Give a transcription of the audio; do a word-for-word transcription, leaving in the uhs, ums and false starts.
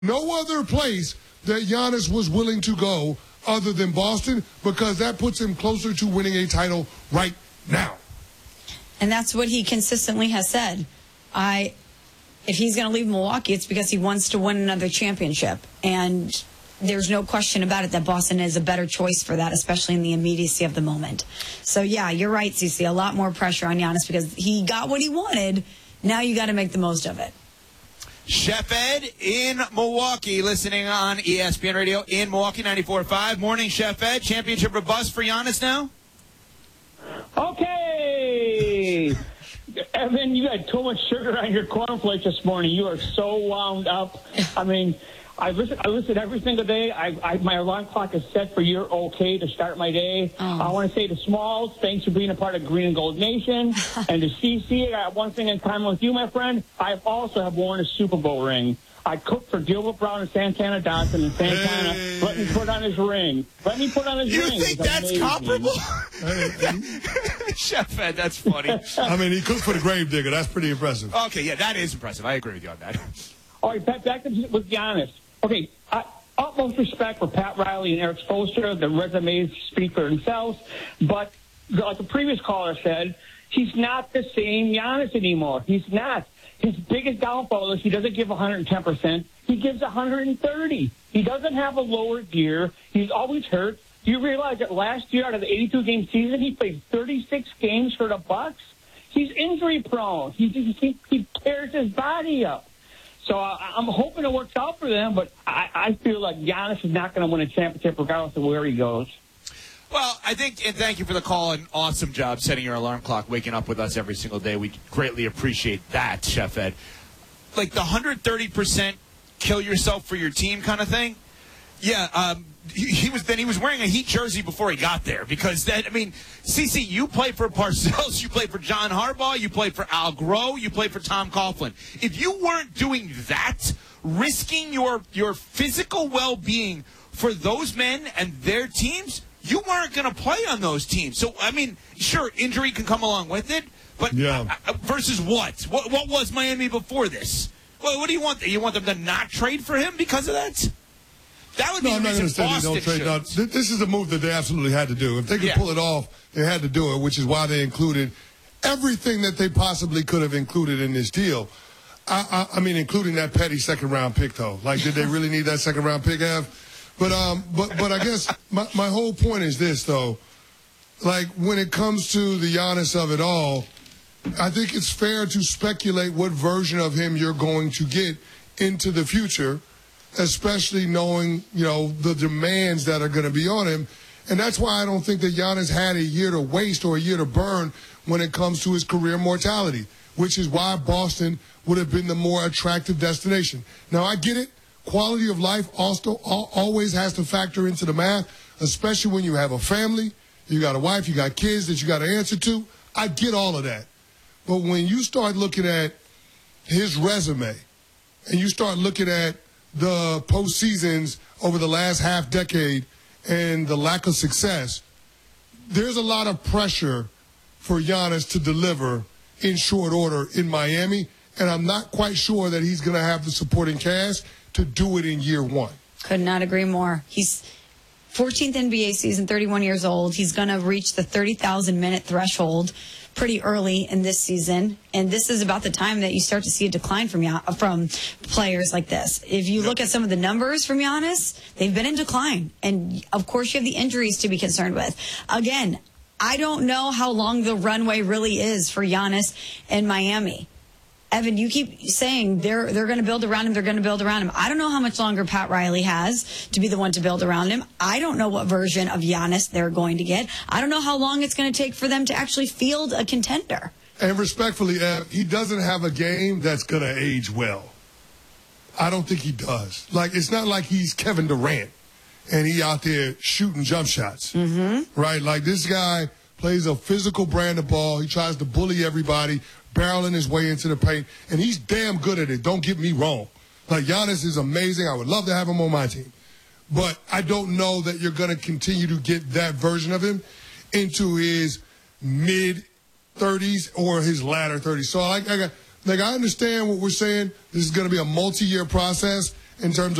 no other place that Giannis was willing to go other than Boston, because that puts him closer to winning a title right now. And that's what he consistently has said. I, if he's going to leave Milwaukee, it's because he wants to win another championship. And there's no question about it that Boston is a better choice for that, especially in the immediacy of the moment. So, yeah, you're right, Cece. A lot more pressure on Giannis because he got what he wanted. Now you got to make the most of it. Chef Ed in Milwaukee, listening on E S P N Radio in Milwaukee, ninety-four point five. Morning, Chef Ed. Championship or bust for Giannis now? Okay. Evan, you had too much sugar on your cornflakes this morning. You are so wound up. I mean, I listen, I listen every single day. I, I, my alarm clock is set for you're okay to start my day. Oh. I want to say to Smalls, thanks for being a part of Green and Gold Nation. And to C C, I got one thing in common with you, my friend. I also have worn a Super Bowl ring. I cooked for Gilbert Brown and Santana Dotson, and Santana hey. let me put on his ring. Let me put on his you ring. You think that's amazing. Comparable? Chef Ed, that's funny. I mean, he cooked for the Gravedigger. That's pretty impressive. Okay, yeah, that is impressive. I agree with you on that. All right, back, back to with Giannis. Okay, uh, utmost respect for Pat Riley and Eric Spoelstra. The resumes speak for themselves. But like the previous caller said, he's not the same Giannis anymore. He's not. His biggest downfall is he doesn't give one hundred ten percent. He gives one hundred thirty. He doesn't have a lower gear. He's always hurt. Do you realize that last year out of the eighty-two game season, he played thirty-six games for the Bucks? He's injury prone. He, he, he tears his body up. So uh, I'm hoping it works out for them, but I, I feel like Giannis is not going to win a championship regardless of where he goes. Well, I think, and thank you for the call, and awesome job setting your alarm clock, waking up with us every single day. We greatly appreciate that, Chef Ed. Like the one hundred thirty percent kill yourself for your team kind of thing. Yeah, um, he, he was then he was wearing a Heat jersey before he got there because that I mean, Cece, you play for Parcells, you play for John Harbaugh, you play for Al Groh, you play for Tom Coughlin. If you weren't doing that, risking your your physical well-being for those men and their teams, you weren't going to play on those teams. So I mean, sure, injury can come along with it, but yeah. uh, versus what? What what was Miami before this? Well, what do you want? You want them to not trade for him because of that? That would be no, I'm not going to say they don't trade. No, this is a move that they absolutely had to do. If they could yeah. pull it off, they had to do it, which is why they included everything that they possibly could have included in this deal. I, I, I mean, including that petty second-round pick, though. Like, did they really need that second-round pick, Ev? But, um, but, but I guess my, my whole point is this, though. Like, when it comes to the Giannis of it all, I think it's fair to speculate what version of him you're going to get into the future, especially knowing, you know, the demands that are going to be on him. And that's why I don't think that Giannis had a year to waste or a year to burn when it comes to his career mortality, which is why Boston would have been the more attractive destination. Now, I get it. Quality of life also always has to factor into the math, especially when you have a family, you got a wife, you got kids that you got to answer to. I get all of that. But when you start looking at his resume and you start looking at the postseasons over the last half decade and the lack of success, there's a lot of pressure for Giannis to deliver in short order in Miami, and I'm not quite sure that he's going to have the supporting cast to do it in year one. Could not agree more. He's fourteenth N B A season, thirty-one years old. He's going to reach the thirty thousand minute threshold pretty early in this season, and this is about the time that you start to see a decline from from players like this. If you look at some of the numbers from Giannis, they've been in decline, and of course you have the injuries to be concerned with. Again, I don't know how long the runway really is for Giannis in Miami. Evan, you keep saying they're they're going to build around him, they're going to build around him. I don't know how much longer Pat Riley has to be the one to build around him. I don't know what version of Giannis they're going to get. I don't know how long it's going to take for them to actually field a contender. And respectfully, Ev, he doesn't have a game that's going to age well. I don't think he does. Like, it's not like he's Kevin Durant and he out there shooting jump shots, mm-hmm. right? Like, this guy plays a physical brand of ball. He tries to bully everybody, barreling his way into the paint, and he's damn good at it. Don't get me wrong. Like, Giannis is amazing. I would love to have him on my team. But I don't know that you're going to continue to get that version of him into his mid-thirties or his latter thirties. So, like, I, like, I understand what we're saying. This is going to be a multi-year process, in terms